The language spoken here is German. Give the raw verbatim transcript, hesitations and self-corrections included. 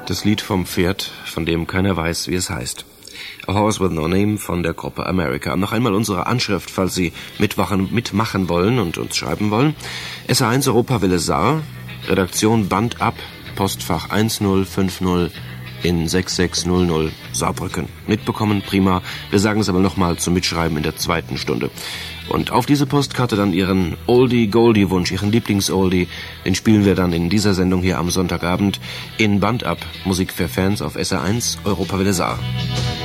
Das Lied vom Pferd, von dem keiner weiß, wie es heißt. A Horse with No Name von der Gruppe America. Noch einmal unsere Anschrift, falls Sie mitmachen, mitmachen wollen und uns schreiben wollen. S A eins Europawelle Saar, Redaktion Band ab, Postfach eins null fünf null in sechs sechs null null Saarbrücken. Mitbekommen, prima. Wir sagen es aber nochmal zum Mitschreiben in der zweiten Stunde. Und auf diese Postkarte dann Ihren Oldie-Goldie-Wunsch, Ihren Lieblings-Oldie, den spielen wir dann in dieser Sendung hier am Sonntagabend in Band ab. Musik für Fans auf S A eins Europawelle Saar.